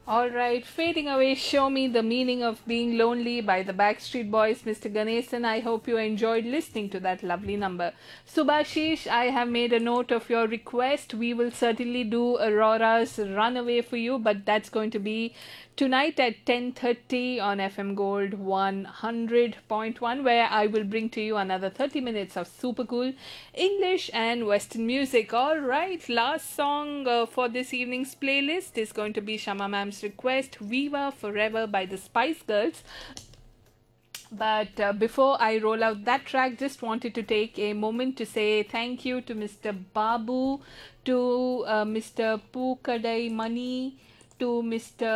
All right, fading away, show me the meaning of being lonely by the Backstreet Boys, Mr. Ganesan. I hope you enjoyed listening to that lovely number. Subhashish, I have made a note of your request. We will certainly do Aurora's Runaway for you, but that's going to be tonight at 10:30 on FM Gold 100.1, where I will bring to you another 30 minutes of super cool English and Western music. All right, last song for this evening's playlist is going to be Shama Ma'am's request, Viva Forever by the Spice Girls. But before I roll out that track, just wanted to take a moment to say thank you to Mr. Babu, to Mr. Pukadai Mani, to Mr.